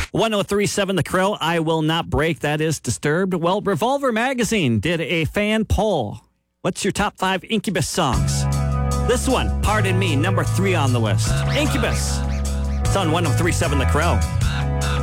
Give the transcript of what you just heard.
1037 The Crow, I Will Not Break. That is Disturbed. Well, Revolver Magazine did a fan poll. What's your top 5 Incubus songs? This one, Pardon Me, number 3 on the list. Incubus. It's on 1037 The Crow.